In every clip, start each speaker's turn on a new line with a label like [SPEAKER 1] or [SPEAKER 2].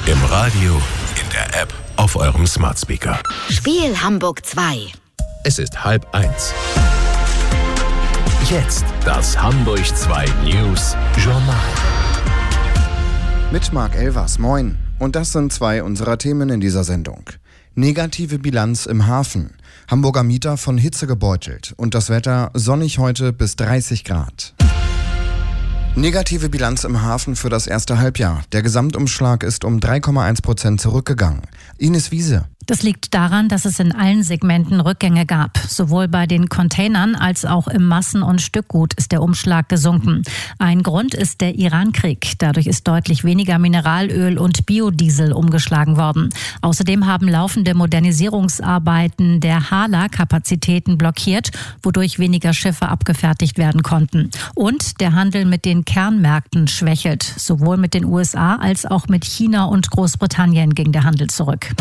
[SPEAKER 1] Im Radio, in der App, auf eurem Smart Speaker.
[SPEAKER 2] Spiel Hamburg 2.
[SPEAKER 1] Es ist 12:30. Jetzt das Hamburg 2 News Journal.
[SPEAKER 3] Mit Marc Elvers, moin. Und das sind zwei unserer Themen in dieser Sendung. Negative Bilanz im Hafen. Hamburger Mieter von Hitze gebeutelt. Und das Wetter sonnig heute bis 30 Grad. Negative Bilanz im Hafen für das erste Halbjahr. Der Gesamtumschlag ist um 3,1% zurückgegangen. Ines Wiese.
[SPEAKER 4] Das liegt daran, dass es in allen Segmenten Rückgänge gab. Sowohl bei den Containern als auch im Massen- und Stückgut ist der Umschlag gesunken. Ein Grund ist der Iran-Krieg. Dadurch ist deutlich weniger Mineralöl und Biodiesel umgeschlagen worden. Außerdem haben laufende Modernisierungsarbeiten der Hala-Kapazitäten blockiert, wodurch weniger Schiffe abgefertigt werden konnten. Und der Handel mit den Kernmärkten schwächelt. Sowohl mit den USA als auch mit China und Großbritannien ging der Handel zurück.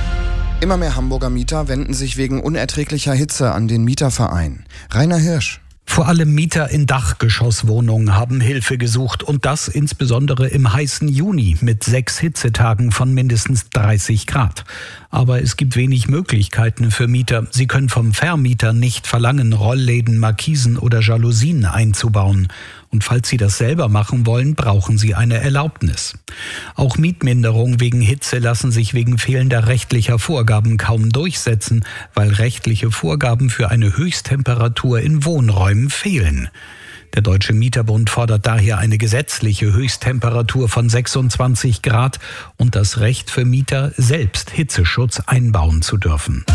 [SPEAKER 3] Immer mehr Hamburger Mieter wenden sich wegen unerträglicher Hitze an den Mieterverein. Rainer Hirsch.
[SPEAKER 5] Vor allem Mieter in Dachgeschosswohnungen haben Hilfe gesucht und das insbesondere im heißen Juni mit 6 Hitzetagen von mindestens 30 Grad. Aber es gibt wenig Möglichkeiten für Mieter. Sie können vom Vermieter nicht verlangen, Rollläden, Markisen oder Jalousien einzubauen. Und falls sie das selber machen wollen, brauchen sie eine Erlaubnis. Auch Mietminderungen wegen Hitze lassen sich wegen fehlender rechtlicher Vorgaben kaum durchsetzen, weil rechtliche Vorgaben für eine Höchsttemperatur in Wohnräumen fehlen. Der Deutsche Mieterbund fordert daher eine gesetzliche Höchsttemperatur von 26 Grad und das Recht für Mieter, selbst Hitzeschutz einbauen zu dürfen.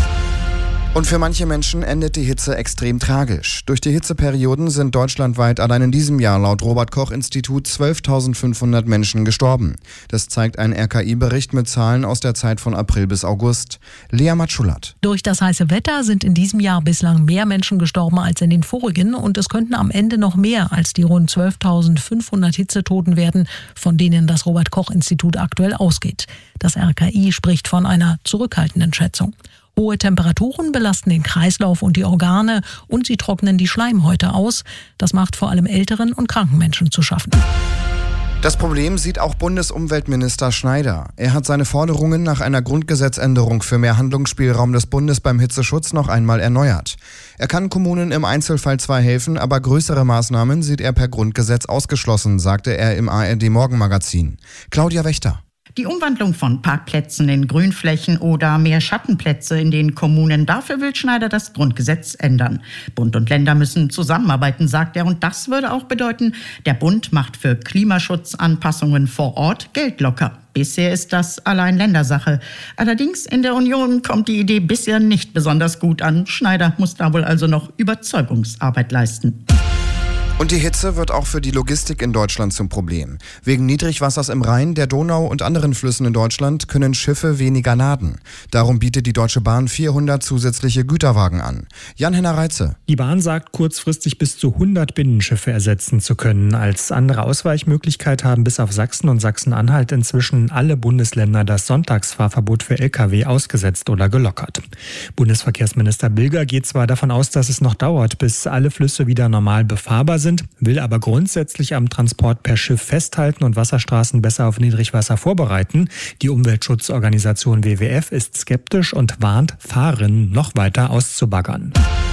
[SPEAKER 3] Und für manche Menschen endet die Hitze extrem tragisch. Durch die Hitzeperioden sind deutschlandweit allein in diesem Jahr laut Robert-Koch-Institut 12.500 Menschen gestorben. Das zeigt ein RKI-Bericht mit Zahlen aus der Zeit von April bis August. Lea Matschulat.
[SPEAKER 6] Durch das heiße Wetter sind in diesem Jahr bislang mehr Menschen gestorben als in den vorigen und es könnten am Ende noch mehr als die rund 12.500 Hitzetoten werden, von denen das Robert-Koch-Institut aktuell ausgeht. Das RKI spricht von einer zurückhaltenden Schätzung. Hohe Temperaturen belasten den Kreislauf und die Organe und sie trocknen die Schleimhäute aus. Das macht vor allem älteren und kranken Menschen zu schaffen.
[SPEAKER 3] Das Problem sieht auch Bundesumweltminister Schneider. Er hat seine Forderungen nach einer Grundgesetzänderung für mehr Handlungsspielraum des Bundes beim Hitzeschutz noch einmal erneuert. Er kann Kommunen im Einzelfall zwar helfen, aber größere Maßnahmen sieht er per Grundgesetz ausgeschlossen, sagte er im ARD-Morgenmagazin. Claudia Wächter.
[SPEAKER 7] Die Umwandlung von Parkplätzen in Grünflächen oder mehr Schattenplätze in den Kommunen, dafür will Schneider das Grundgesetz ändern. Bund und Länder müssen zusammenarbeiten, sagt er, und das würde auch bedeuten, der Bund macht für Klimaschutzanpassungen vor Ort Geld locker. Bisher ist das allein Ländersache. Allerdings in der Union kommt die Idee bisher nicht besonders gut an. Schneider muss da wohl also noch Überzeugungsarbeit leisten.
[SPEAKER 3] Und die Hitze wird auch für die Logistik in Deutschland zum Problem. Wegen Niedrigwassers im Rhein, der Donau und anderen Flüssen in Deutschland können Schiffe weniger laden. Darum bietet die Deutsche Bahn 400 zusätzliche Güterwagen an. Jan-Henner Reitze.
[SPEAKER 8] Die Bahn sagt, kurzfristig bis zu 100 Binnenschiffe ersetzen zu können. Als andere Ausweichmöglichkeit haben bis auf Sachsen und Sachsen-Anhalt inzwischen alle Bundesländer das Sonntagsfahrverbot für Lkw ausgesetzt oder gelockert. Bundesverkehrsminister Bilger geht zwar davon aus, dass es noch dauert, bis alle Flüsse wieder normal befahrbar sind, will aber grundsätzlich am Transport per Schiff festhalten und Wasserstraßen besser auf Niedrigwasser vorbereiten. Die Umweltschutzorganisation WWF ist skeptisch und warnt, Fahrerinnen noch weiter auszubaggern.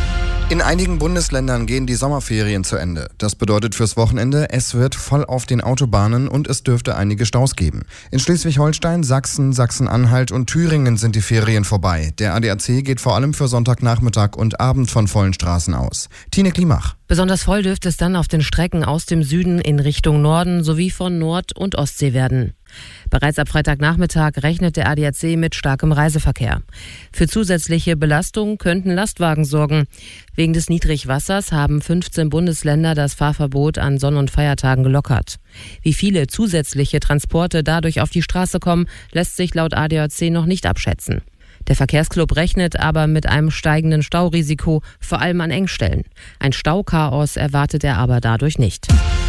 [SPEAKER 3] In einigen Bundesländern gehen die Sommerferien zu Ende. Das bedeutet fürs Wochenende, es wird voll auf den Autobahnen und es dürfte einige Staus geben. In Schleswig-Holstein, Sachsen, Sachsen-Anhalt und Thüringen sind die Ferien vorbei. Der ADAC geht vor allem für Sonntagnachmittag und Abend von vollen Straßen aus. Tine Klimach.
[SPEAKER 9] Besonders voll dürfte es dann auf den Strecken aus dem Süden in Richtung Norden sowie von Nord- und Ostsee werden. Bereits ab Freitagnachmittag rechnet der ADAC mit starkem Reiseverkehr. Für zusätzliche Belastung könnten Lastwagen sorgen. Wegen des Niedrigwassers haben 15 Bundesländer das Fahrverbot an Sonn- und Feiertagen gelockert. Wie viele zusätzliche Transporte dadurch auf die Straße kommen, lässt sich laut ADAC noch nicht abschätzen. Der Verkehrsclub rechnet aber mit einem steigenden Staurisiko, vor allem an Engstellen. Ein Stauchaos erwartet er aber dadurch nicht.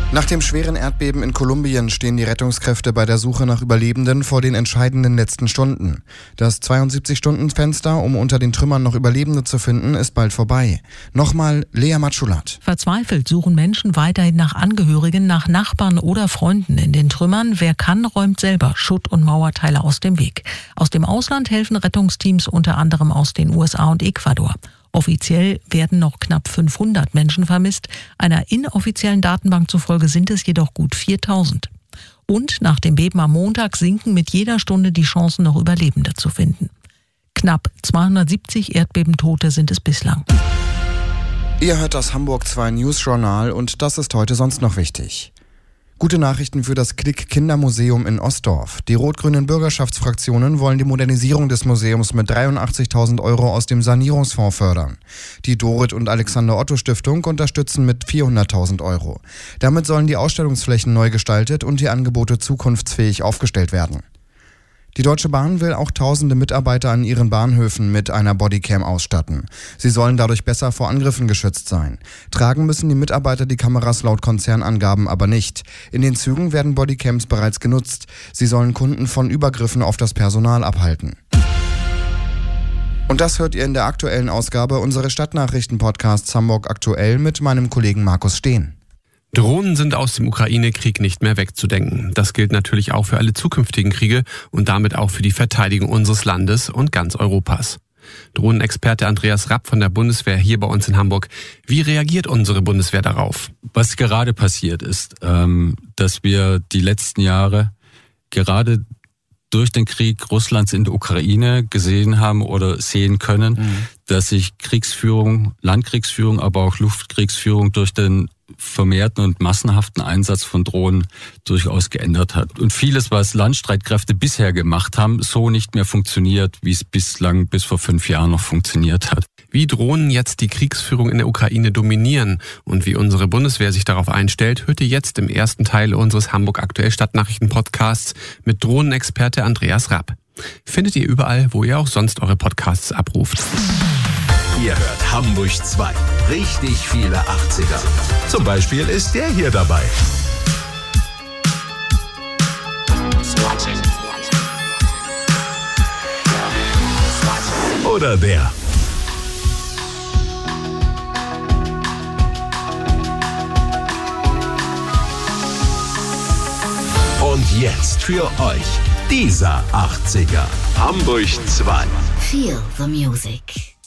[SPEAKER 3] Nach dem schweren Erdbeben in Kolumbien stehen die Rettungskräfte bei der Suche nach Überlebenden vor den entscheidenden letzten Stunden. Das 72-Stunden-Fenster, um unter den Trümmern noch Überlebende zu finden, ist bald vorbei. Nochmal Lea Matschulat.
[SPEAKER 6] Verzweifelt suchen Menschen weiterhin nach Angehörigen, nach Nachbarn oder Freunden in den Trümmern. Wer kann, räumt selber Schutt- und Mauerteile aus dem Weg. Aus dem Ausland helfen Rettungsteams unter anderem aus den USA und Ecuador. Offiziell werden noch knapp 500 Menschen vermisst. Einer inoffiziellen Datenbank zufolge sind es jedoch gut 4000. Und nach dem Beben am Montag sinken mit jeder Stunde die Chancen, noch Überlebende zu finden. Knapp 270 Erdbebentote sind es bislang.
[SPEAKER 3] Ihr hört das Hamburg 2 News Journal und das ist heute sonst noch wichtig. Gute Nachrichten für das Klick-Kindermuseum in Ostdorf. Die rot-grünen Bürgerschaftsfraktionen wollen die Modernisierung des Museums mit 83.000 € aus dem Sanierungsfonds fördern. Die Dorit und Alexander Otto Stiftung unterstützen mit 400.000 €. Damit sollen die Ausstellungsflächen neu gestaltet und die Angebote zukunftsfähig aufgestellt werden. Die Deutsche Bahn will auch tausende Mitarbeiter an ihren Bahnhöfen mit einer Bodycam ausstatten. Sie sollen dadurch besser vor Angriffen geschützt sein. Tragen müssen die Mitarbeiter die Kameras laut Konzernangaben aber nicht. In den Zügen werden Bodycams bereits genutzt. Sie sollen Kunden von Übergriffen auf das Personal abhalten. Und das hört ihr in der aktuellen Ausgabe unseres Stadtnachrichten-Podcasts Hamburg aktuell mit meinem Kollegen Markus Steen.
[SPEAKER 10] Drohnen sind aus dem Ukraine-Krieg nicht mehr wegzudenken. Das gilt natürlich auch für alle zukünftigen Kriege und damit auch für die Verteidigung unseres Landes und ganz Europas. Drohnenexperte Andreas Rapp von der Bundeswehr hier bei uns in Hamburg. Wie reagiert unsere Bundeswehr darauf?
[SPEAKER 11] Was gerade passiert ist, dass wir die letzten Jahre gerade durch den Krieg Russlands in der Ukraine gesehen haben oder sehen können, dass sich Kriegsführung, Landkriegsführung, aber auch Luftkriegsführung durch den vermehrten und massenhaften Einsatz von Drohnen durchaus geändert hat. Und vieles, was Landstreitkräfte bisher gemacht haben, so nicht mehr funktioniert, wie es bislang bis vor 5 Jahren noch funktioniert hat.
[SPEAKER 10] Wie Drohnen jetzt die Kriegsführung in der Ukraine dominieren und wie unsere Bundeswehr sich darauf einstellt, hört ihr jetzt im ersten Teil unseres Hamburg aktuell Stadtnachrichten-Podcasts mit Drohnenexperte Andreas Rapp. Findet ihr überall, wo ihr auch sonst eure Podcasts abruft.
[SPEAKER 1] Ihr hört Hamburg 2. Richtig viele 80er. Zum Beispiel ist der hier dabei. Oder der. Und jetzt für euch dieser 80er. Hamburg 2.
[SPEAKER 2] Feel the music.